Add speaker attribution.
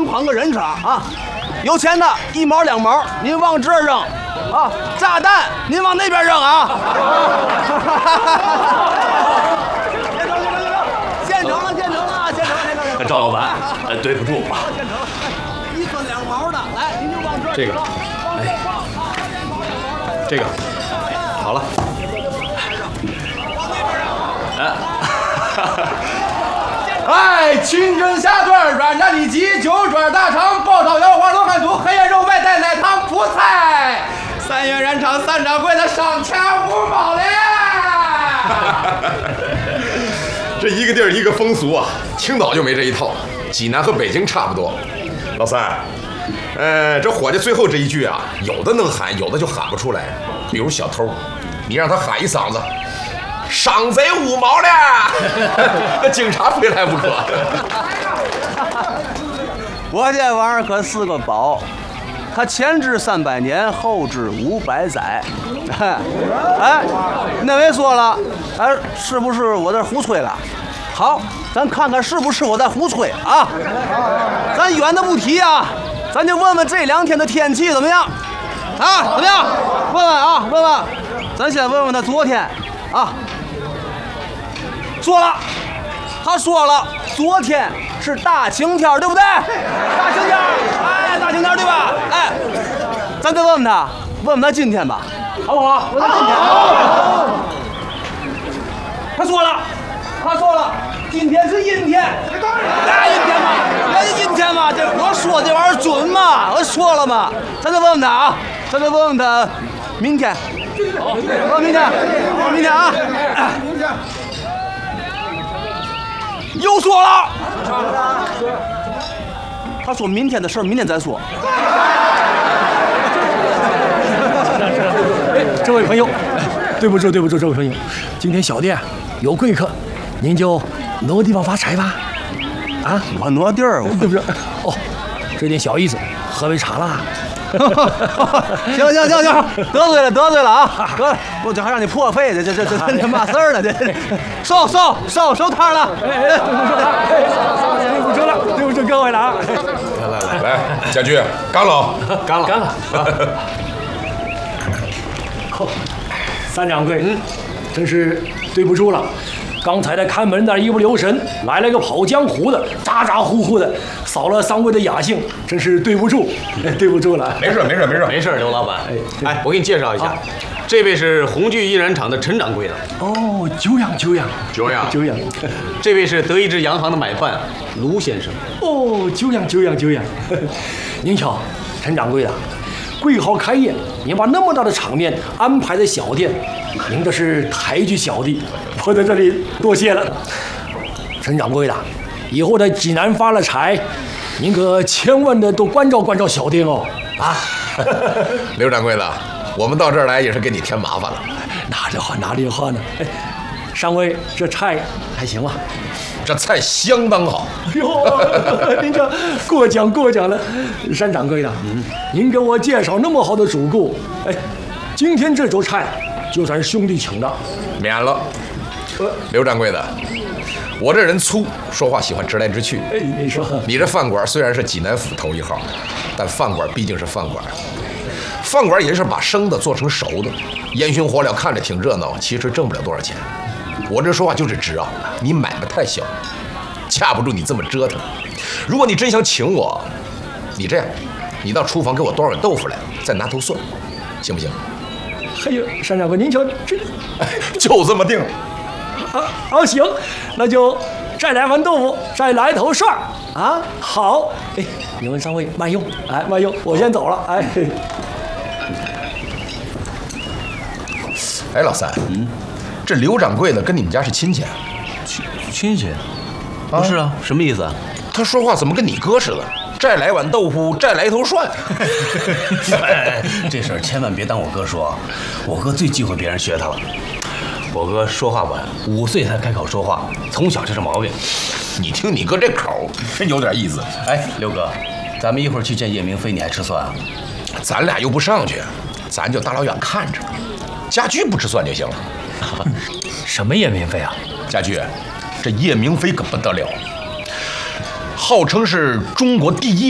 Speaker 1: 捧个人场啊！有钱的1毛2毛，您往这儿扔啊！炸弹您往那边扔啊！现成了！
Speaker 2: 赵老板，对不住啊。
Speaker 1: 1分2毛的，来，您就往这儿
Speaker 2: 这个，哎，这个，好了。
Speaker 3: 哎，清蒸虾段、软炸里脊、九转大肠、爆炒腰花、罗汉肚、黑燕肉外带奶汤、葡菜，3元燃肠3掌柜的上掐5毛了。
Speaker 4: 这一个地儿一个风俗啊，青岛就没这一套，济南和北京差不多。老三，这伙计最后这一句啊，有的能喊，有的就喊不出来。比如小偷，你让他喊一嗓子。赏贼5毛了，警察非来不可。
Speaker 1: 我这玩意儿可是个宝，它前知300年，后知500载。哎，那位说了，哎，是不是我这胡吹了？好，咱看看是不是我在胡吹啊？咱远的不提啊，咱就问问这2天的天气怎么样啊？怎么样？问问啊，问问。咱先问问他昨天啊。说了，他说了，昨天是大晴天，对不对？大晴天，哎，大晴天，对吧？哎，咱再问问他，问问他今天吧，好不好？问他今天。他说了，今天是阴天，那阴天嘛，那是阴天嘛。这我说这玩意儿准嘛，我说了嘛。咱再问问他啊，咱再问问他，明天。问明天啊。又说了，他说明天的事儿明天再说。
Speaker 5: 这位朋友，对不住，这位朋友，今天小店有贵客，您就挪地方发财吧。啊，
Speaker 1: 我挪地儿，
Speaker 5: 对不对？哦，这点小意思，喝杯茶啦。
Speaker 1: 行，得罪了啊！得，我这还让你破费，这嘛事儿呢？这收摊了。
Speaker 5: 对不住各位了啊！
Speaker 4: 来，家驹，干了。
Speaker 5: 3掌柜，真是对不住了。刚才在看门的一不留神，来了个跑江湖的，咋呼呼的，扫了3位的雅兴，真是对不住了。
Speaker 4: 没事，
Speaker 2: 刘老板。哎，我给你介绍一下，这位是红聚印染厂的陈掌柜的。
Speaker 5: 哦，久仰。
Speaker 2: 这位是德意志洋行的买办卢先生。
Speaker 5: 哦，久仰。您瞧，陈掌柜的，贵豪开业，您把那么大的场面安排在小店，您这是抬举小弟，我在这里多谢了。陈掌柜的，以后在济南发了财，您可千万的多关照小店哦。啊，
Speaker 4: 刘掌柜的，我们到这儿来也是给你添麻烦了。
Speaker 5: 哪里话呢？哎，上位这菜还行吧？
Speaker 4: 这菜相当好。
Speaker 5: 哟，您这过奖了，山掌柜的，您给我介绍那么好的主顾，哎，今天这桌菜就算兄弟请的，
Speaker 4: 免了。刘掌柜的，我这人粗，说话喜欢直来直去。
Speaker 5: 哎，你说，
Speaker 4: 你这饭馆虽然是济南府头1号，但饭馆毕竟是饭馆，饭馆也是把生的做成熟的，烟熏火燎，看着挺热闹，其实挣不了多少钱。我这说话就是直啊，你买卖太小，架不住你这么折腾。如果你真想请我，你这样，你到厨房给我端碗豆腐来，再拿头蒜，行不行？
Speaker 5: 哎呦，山掌柜，您瞧这，
Speaker 4: 就这么定。
Speaker 5: 行，那就再来碗豆腐，再来头蒜啊！好，哎，你们3位慢用，哎，慢用，我先走了，哎。
Speaker 4: 哎，老三，这刘掌柜的跟你们家是亲戚啊？
Speaker 2: 亲戚？不是啊，什么意思啊？
Speaker 4: 他说话怎么跟你哥似的？再来碗豆腐，再来一头蒜。
Speaker 2: 这事儿千万别当我哥说，我哥最忌讳别人学他了。我哥说话晚，5岁才开口说话，从小就这毛病。
Speaker 4: 你听你哥这口，真有点意思。
Speaker 2: 哎，刘哥，咱们一会儿去见叶明飞，你还吃蒜啊？
Speaker 4: 咱俩又不上去，咱就大老远看着，家驹不吃蒜就行了。
Speaker 5: 什么叶明飞啊？
Speaker 4: 家驹，这叶明飞可不得了，号称是中国第1